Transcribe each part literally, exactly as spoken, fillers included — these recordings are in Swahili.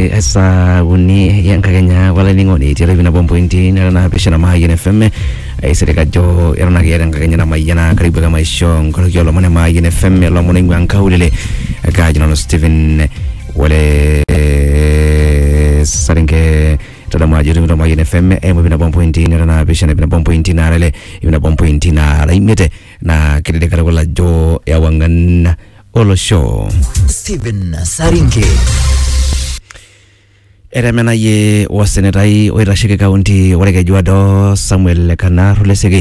Ore sa uni yang kakenya wala ningoni tira bina bompointi na na pishana mahayana F M ay sereka jo erona yang kakenya na mayana karibu kama ishong kono kyolo mane mahayana F M lo mone ngwanka ulele ka jino Steven wale saringe tada majuri bina mahayana F M ay mo bina bompointi na na pishana bina bompointi na rele bina bompointi na raimete na kidede kala wala jo ya wangan olo show Steven Saringe Eremena ye wasenetai oirashike kaunti wareke juado Samuel Kanar lesege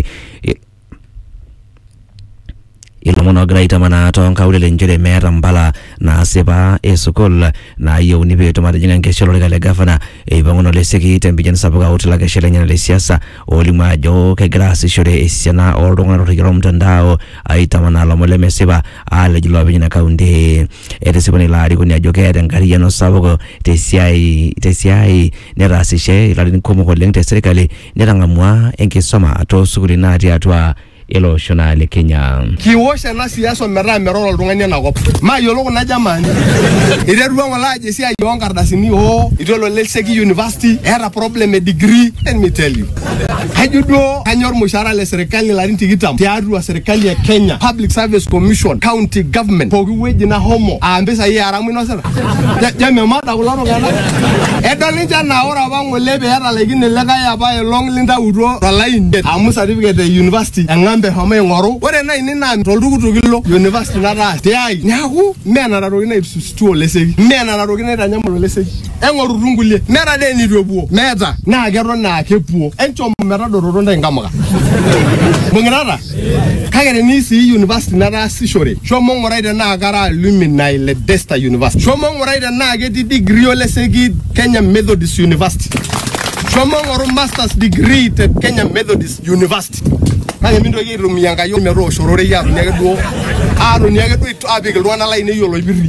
Ilomono graita mana tonka ulele njere mera mbala na seba esukol na iyo unibe tomada jinga nkeshelo legale gafana e bangono lesege tembijan sabuga utila keshele nyana lesiasa olima jo ke grasi shore esiana ordonga rotigiro mtandao aita mana lomole meseba ale jilo abijina kaunti ete sibani lari kuni ajoke ete ngari yano sabugo tesiai tesiai nerasishe ilari nkomo kwa lengte serikali nerangamwa enke soma ato sukuli nati atua ilo shonale Kenya kiwosha na siasa mera merolo lunganya na gop ma yolo na jamani ire ruwa wala je sia yon kardasini ho idolo lelseki university era problem a degree let me tell you hajudo kanyor mushara le serikali la rinti gitam tiadu wa serikali ya Kenya Public Service Commission county government for weji na homo ambesa ye aramu no sala jame mata kularo gana edolinja na ora bango lebe era legine lega ya ba long linda udro line amu certificate university be home ngoro ore na ini na toldugutu gillo university na ra tiai nyaku mena na rogina stu lesegi mena na rogina da nyamro lesegi engoru rungulie mera de ni robuo meta na gero na kepuo encho mera do ronda ngamaka mungrara kagere ni si university na ra si shore shomo ngora ida na gara lumina ile Desta University shomo ngora ida na get degree lesegi Kenya Methodist University shomo ngoro masters degree at Kenya Methodist University Kaya mindo ye rumi yanga yo mero shorore ya nyage do aro nyage do itu abigel wana la ine yolo ibiri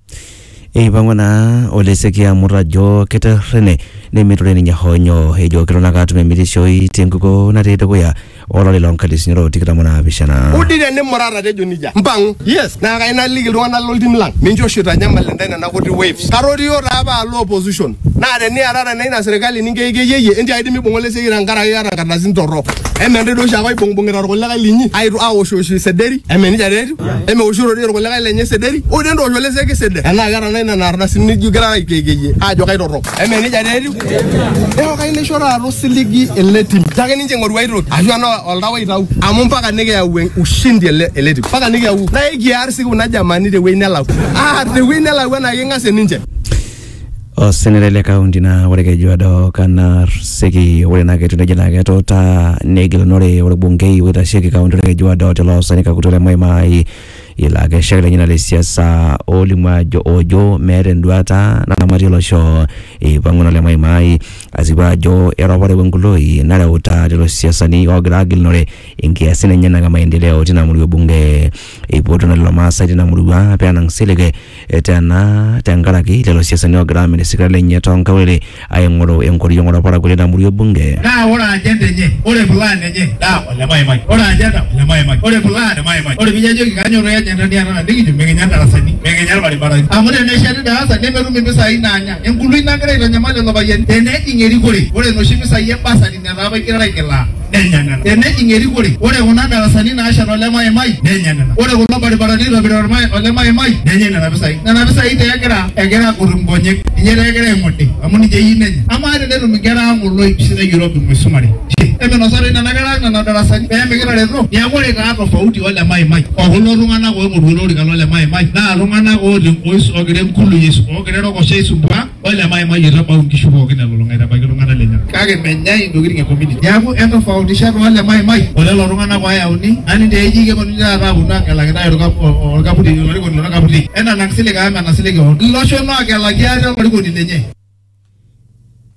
e bangwana oleseki ya murajo kete rene ne mitore ni nyahonyo hejo kirona katu me mitisho itenguko na teto ya ola le lonka disniro tikira mona bishana udire ne morara de jonija mbang yes na ga ina legal wana loldim lang minjo shita nyamale ndana na kodi waves karori yo raba low opposition na de ni arara na ina serikali ninge ge yeye endi aidi mi bongole se ira ngara yara kana zintoro emende do shawa bongbongera ko la linyi airu awo shoshi sederi emeni jare eme oshuro de ko la lenye sederi o de ndo jole se ke sede ana gara na ina na sinni ju gara ke ge a jo kai doro emeni jare eo kai ne shora ro siligi eletim tage ninje ngoru wairo ajo na oldawa itau amumpaka nige ya ushindi eletim paka nige ya u na igi arsi kuna jamani de wenela ah de wenela wana yenga se ninje o senele kaunti na wareke juado kana seki wena ke tunajana ke tota negil nore wala bungei wita sheki kaunti ke juado telo sanika kutole mai mai ila ke shekle nyina le siasa olima jo ojo mere ndwata na namatilo sho e bangona le mai mai aziba jo erobare wenguloi na la uta telo siasa ni ogragil nore ingia sene nyana kama maendeleo tina muri bunge e poto na lo masa tina muri wa pe anang selege etana tangara ki telo siasa ni ograme sikale nyeto nkawele ayengoro enkori yongoro para kule na muri bunge na ora agenda nye ore plan nye da ole mai mai ora agenda ole mai mai ore plan mai mai ore bijajo kanyoro nyanda ana ndigi mengenya rasani mengenya bali bara amune ne shari da sa ne meru mimisa inanya enkulu inangere ila nyamale lo bayen ene ingeri kuri ore no shimisa yembasa ni naba kira ikela nenyana ene ingeri kuri ore unanda rasani na asha ole mai mai nenyana ore ulo bali bara ni lo bali mai ole mai mai nenyana na bisa na bisa ite yakira egera kurungonye nyere egera emote amuni je yinenya amare ne no migera ngulo ibisira Europe musumari ebe no sare na nagara na darasani be migera lezo nyamole ka tofauti ole mai mai ogulo rungana ko ngururo rigalo le mai mai na rungana ko ois ogere mkulu yesu ogere ro ko shesu bwa ole mai mai yero ba ungishu ko gina lo ngaida ba rungana lenya kage menyai ndogiri nge community yabu ento foundation ole mai mai ole lo rungana kwa ya uni ani de yige ko nja ra buna kala ngida ro ka o ka budi ro ko ro ka budi ena naksile ga ma nasile go lo shono akala gya ro ko ni lenye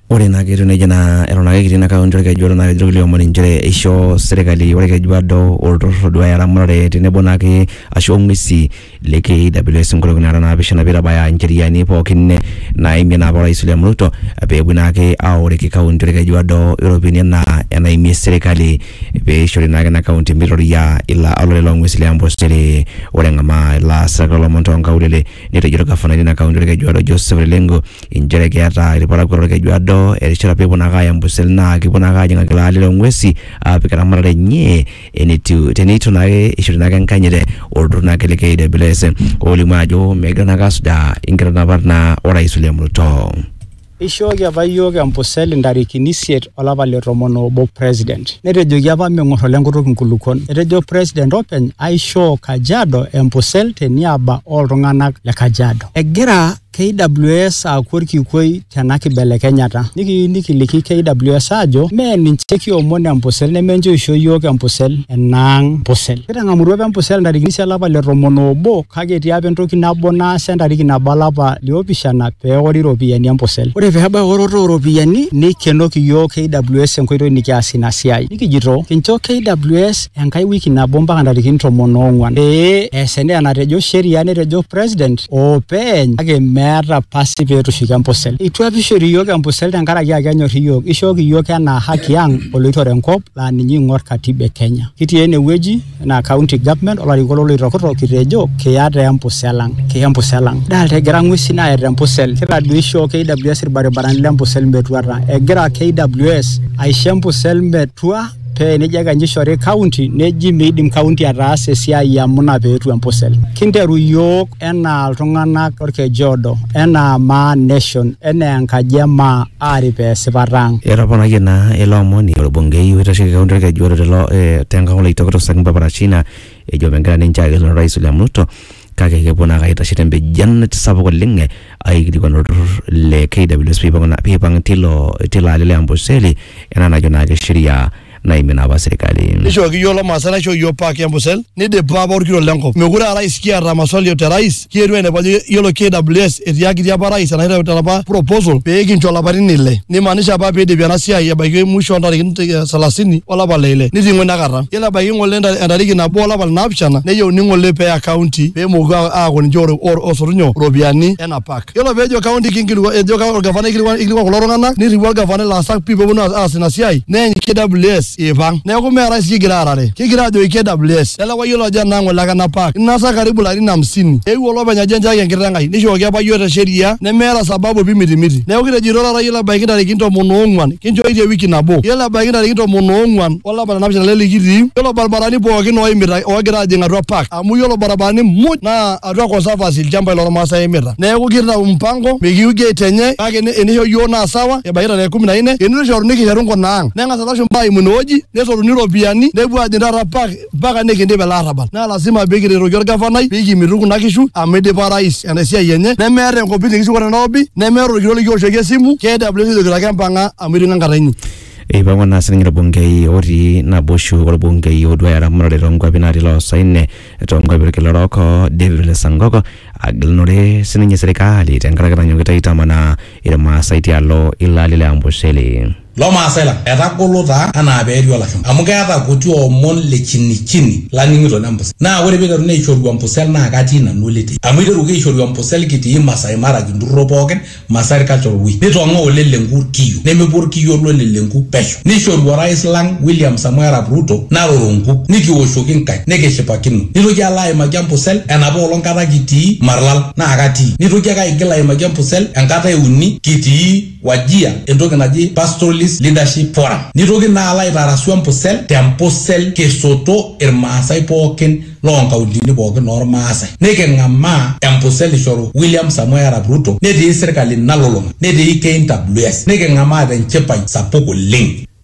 ore na kitu neja na eton ake kitii na kaunti orkejuado na kejoki liomoni njere isho serikali orkejuado olturrur duo eramatare tenebo naake ashu ng'wesi le K W S nkolong'i nara naapishana piitabaya ncheriani pookin naimie naapa Rais William Ruto peepuo naake aoriki kaunti orkejuado iropiyiani enaa enaimie serikali peishori naake na kaunti mitoria ila olole lo ng'wesi le Amboseli. Ore ng'ama ilaasak lomon toonkaulele netejo orgavanai lina kaunti orkejuado Joseph Lelengo njere keeta irparakuo orkejuado erishata peepuo naake aya Amboseli naa kepuo naake ajing'aki ilo ale lo ng'wesi apik eramatare enye enetiu teneitu naake ishori naake enkanyit olturrur naake le K W S olimu ajo megira naake asujaa inkitanapat na orais William Ruto. Ishooki apa yiok Amboseli ntarikini isiet olapa le tomon obo president. Netejoki apa ming'or oleng kutuk inkulukuon. Etejo president openy aishoo Kajiado Amboseli teniaba oltung'anak le Kajiado. Egira K W S aaku orkikuoi tena kibelekenyata. Niki nikiliki K W S ajo mee ninche kiomon Amboseli nemenche ishoo yiok Amboseli enaang Amboseli. Kitang'amutua apa Amboseli ntarikini isiet olapa le tomon obo kake etii apa entoki nabo naasa entariki nabo olapa liopishana peewori iropiyiani Amboseli. Ore peebaya eworoto ooropiyiani nikenoki yiok K W S enkoitoi nikias ina siai. Nikijito kincho K W S enkai wiki nabo mpaka ntarikini tomon oong'wan pee ees enaa enatejo sheria netejo president oopeny kake meeta pasi peetushuki Amboseli. Itu apa ishori yiok Amboseli tenkaraki ake enyorr yiok. Ishooki yiok enaa haki ang' oloitore enkop laa ninye ing'orr katiba e Kenya. Kitii enewueji enaa county government olarikok loloitokito kitejo kiyata Amboseli ang'. Kiya Amboseli ang'. Dalta egira ng'wesin aayeta Amboseli. Kitadua ishoo K W S irbaribarani le Amboseli metuata. Egira K W S aisho Amboseli metua pee nejo ake ishori county neji meidim county ataasa esiai amu ina peetu Amboseli. Kinteru yiok enaa iltung'anak orkejuado enaa Maa nation enaa enkaji emaa aarip esipata ang'. Etoponayie naa ele omoni orbungei oitasheki kaunti orkejuado telo tenkang' oloitokito Sakiba Parachina ejo megira ninche aagelu Rais William Ruto kake kepuo naake aitashe tembejan sapuk oleng aikilikuan olturrur le K W S piipang' tilo tilo ale le Amboseli enaa najo naake sheria naimina apa serikali. Nishooki yiok lomaasai naishoo yiok park Amboseli nidipa apa orkilo lenkop. Mekure aa rais kiata maswali te rais kietu enep ajo yiolo K W S etii akiti apa rais enaitau apa proposal pee kincho lapaitin ile. Nimaanisha apa peeidipi ena siai ebaiki mwisho ntarikini salasini olapa le ile. Niting'o inakata. Yiolo ebaiki ng'ole entariki nabo olapa naapishana neyieuni ng'ole peeya county peemoku aaku ninche osotu nyoo ropiyiani ena park. Yiolo peejo county kinkilikuan ejo orgavanai ikilikuan kulo tung'anak nirriu orgavanai laasak pii peeponu aas ina siai neeny K W S ipang'. Neeku mee rais kigira aarare. Kigira ajoki K W S. Lelewa yiolo ajo enaa ng'ole ake ena park. Inasa karibu ilarin hamsini. Eewuo olopeny ajo enchaki enkiteng' ai. Nishooki apa yiok te sheria nemeeta sababu pimitimiti. Neeku kitejito taata yiolo ebaiki ntarikini tomon oong'wan kinchooitie ewiki nabo. Yiolo ebaiki ntarikini tomon oong'wan olapa le naapishana lele kitii yiolo barabarani pookin oimita oogira ajing' atua park amu yiolo barabarani muj naa atua conservancy ilchambai lormaasai imita. Neeku kitau mpango mikiu gate enye kake enishoo yiok naa sawa ebaiki tarehe kumi na nne enishoruni nikishetu nkuna neng'as ilashumba aimu inewueji nesotuni ropiyiani nepuo ajing' taata park mpaka nikindip ele arabal. Naa lasima peekiretoki orgavanai peekimitu kuna kishu amu idipa rais ena siai enye nemeeta enkopisi nikishuko te Nairobi nemeeta orkilo likiwoshoki esimu K W S ejokito ake empang'a amu iting'o enkata inyi. Eipang'ua naa sininye orbungei otii naboshu orbungei oduaya eramatare toonkuapi natii loosaine toonkuapi orkila orok David Ole Sankoko agilunore sininye serikali tenkaraki nanyokita aitamanaa irmaasai tialo ilo ale le Amboseli. Lomaasai lang etagolo taa anaa peetii olashumba amu keeta kuti omon le chini chini laning'ito le Amboseli. Naa ore piiteruni aishoru Amboseli naa katii nanu olete amu iteruaki aishoru Amboseli kitii Masai Mara kinturruro pookin Masai Cultural Week nitong'o ole lenku kiyo nemepuo irkiyo lo le lenku pesho nishoru orais lang William Samoei Arap Ruto naroro nkuk nikiwoshoki nkaik nikishipakino nitoki alo aimaki Amboseli enapa olong kata kitii Marlal naa katii nitoki ake aigil aimaki Amboseli enkata euni kitii Wajia entoki naji Pastoralist Leadership Forum nitoki naa alo aitarasu Amboseli te Amboseli kesoto irmaasai pookin loonkauntini pookin ormaasai niking'amaa Amboseli ishoru William Samoei Arap Ruto netii serikali nalulung'a netii K W S niking'amaa tenchipai sapuk oleng.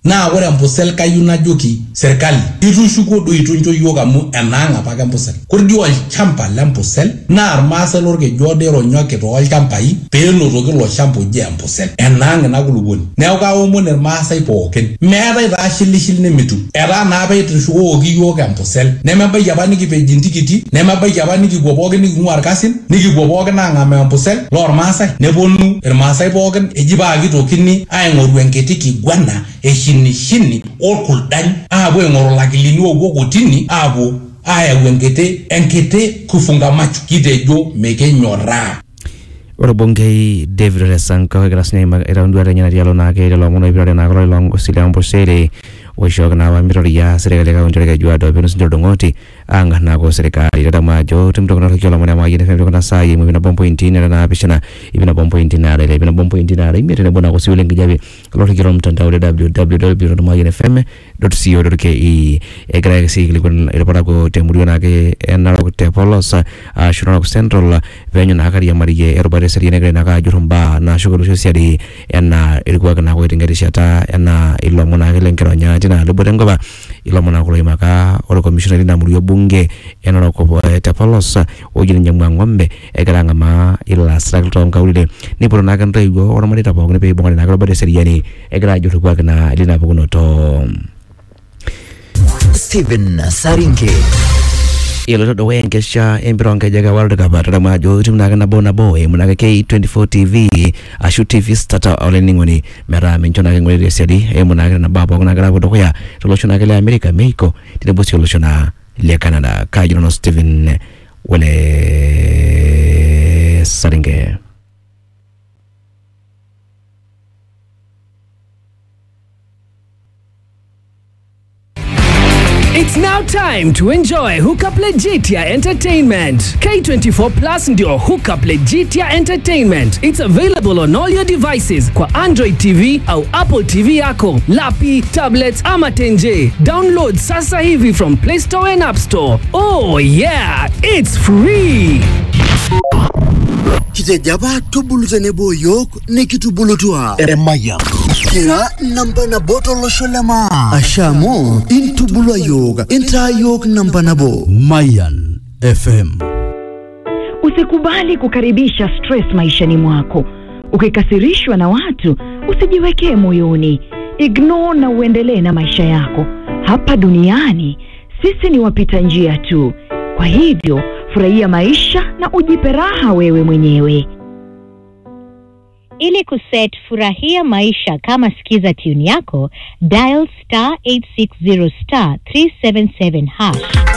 Na ore Ambosel kayu najoki serikali itushuko do itunjo yoga mu enanga paka Ambosel. Kurdi wal champa la Ambosel na armasa lorge jode ronyoke to wal champai pelo roge lo champo je Ambosel. Enanga na guluboni. Ne ka o mon armasa ipoken. Mera ida shili shili ne mitu. Era na ba itushuko ogi yoga Ambosel. Ne meba yabani ki pe jintikiti, ne meba yabani ki goboge ni ngwar kasin, ni ki goboge na ngame Ambosel. Lo armasa ne bonu armasa ipoken ejiba gi to kinni ay ngoru enketi ki gwana e shini shini orkul dan abo ngoro lakilini ogo gotini abo aya wengete enkete kufunga machu kidejo meke nyora ora bongei David Resanko grasne ma era ndware nyana dialo na ke lo mono ibirade na ko long silia Ambosel o shoga na wa mirori ya serikali ka unjore jua do beno sinjo dongoti anga na ko serikali dada majo tumto kono kiola mona ma yene fembe kona sai mu bina bompo intina na bishana ibina bompo intina ile ibina bompo intina imire ne bona ko siwele ngijabe lo kiro mtandao w w w dot mayene fm dot co dot ke e gra si klikon ile para ko temuriyo na ke na ko te polos a shuna ko central venyo na kari ya mariye erobare seri ne gra na ka jurumba na shugulu shosiadi ena ilikuwa na ko tingari shata ena ilo mona ke lenkero nya tina lubodengo ba ilo mona ko imaka oro commissioner na muriyo bunge ena ko te polos o jini nyamwa ngombe e gra ngama ila struggle to ngawide ni poro na kan rego oro mari ta bo ne pe bo na ko bade seri yani e gra jurumba na lina buguno to Stephen Saringe. Ilo do wenge sha embronga jaga world cup rama jo timna kana bona boy munaka K twenty-four T V ashu T V starter oleningoni mera menchona ngwe sedi e munaka na baba kuna gara bodo ya solution akele America Mexico tine solution le Canada ka jono Steven wale Saringe. It's now time to enjoy Hookup Legitia Entertainment. K twenty-four Plus ndio Hookup Legitia Entertainment. It's available on all your devices kwa Android T V au Apple T V yako, lapi, tablets ama tenje. Download sasa hivi from Play Store and App Store. Oh yeah, it's free. Kitejaba tubulutene boyok ne kitubulutua eremaya kira namba na botolo sholema ashamo intubulwa yoga inta yok namba na bo Mayan F M. Usikubali kukaribisha stress maishani mwako. Ukikasirishwa na watu usijiwekee moyoni, ignore na uendelee na maisha yako. Hapa duniani sisi ni wapita njia tu, kwa hivyo furahia maisha na ujipe raha wewe mwenyewe. Ili kuset furahia maisha kama sikiza tune yako, dial star eight six zero star three seven seven hash.